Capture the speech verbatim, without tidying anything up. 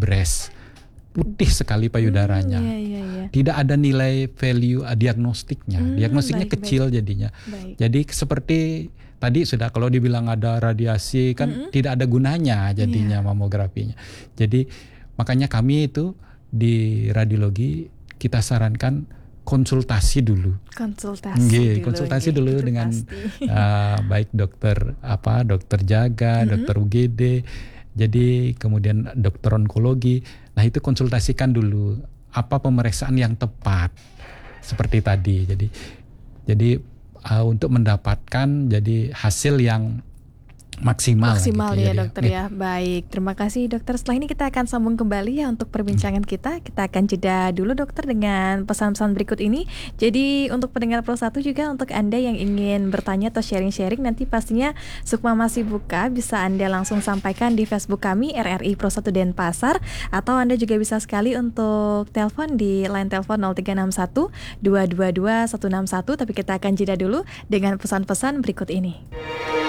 breast, putih sekali payudaranya. Hmm, iya, iya, iya. Tidak ada nilai value uh, diagnostiknya. Hmm, Diagnostiknya baik, kecil baik. jadinya. Baik. Jadi seperti tadi sudah kalau dibilang ada radiasi kan Mm-mm. tidak ada gunanya jadinya Iya. mamografinya. Jadi makanya kami itu di radiologi kita sarankan konsultasi dulu. Konsultasi Nggih, dulu. konsultasi nggih, dulu itu dengan pasti. uh, baik dokter apa dokter jaga, Mm-mm. dokter U G D, jadi kemudian dokter onkologi. Nah itu konsultasikan dulu apa pemeriksaan yang tepat seperti tadi. Jadi jadi uh, untuk mendapatkan jadi hasil yang maksimal, Maksimal gitu, ya jadi, dokter ya. Baik, terima kasih dokter. Setelah ini kita akan sambung kembali ya untuk perbincangan kita. Kita akan jeda dulu dokter dengan pesan-pesan berikut ini. Jadi untuk pendengar Pro satu juga, untuk Anda yang ingin bertanya atau sharing-sharing, nanti pastinya Sukma masih buka. Bisa Anda langsung sampaikan di Facebook kami R R I Pro satu Denpasar, atau Anda juga bisa sekali untuk telepon di line telepon nol tiga enam satu dua dua dua satu enam satu. Tapi kita akan jeda dulu dengan pesan-pesan berikut ini.